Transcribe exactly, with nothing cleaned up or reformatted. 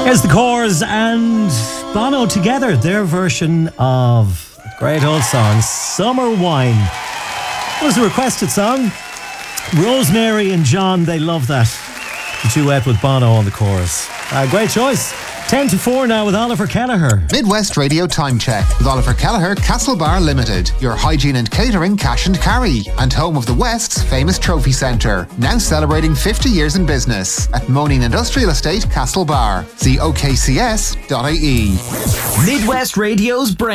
Here's the Corrs and Bono together, their version of the great old song, Summer Wine. It was a requested song. Rosemary and John, they love that. The duet with Bono on the chorus. Uh, great choice. ten to four now with Oliver Kelleher. Midwest Radio Time Check with Oliver Kelleher, Castlebar Limited. Your hygiene and catering cash and carry. And home of the West's famous trophy centre. Now celebrating fifty years in business. At Moaning Industrial Estate, Castlebar. See O K C S dot I E. Midwest Radio's brain.